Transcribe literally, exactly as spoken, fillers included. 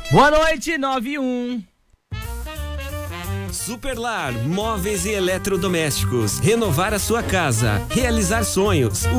Boa noite, nove e um. Superlar, móveis e eletrodomésticos. Renovar a sua casa. Realizar sonhos.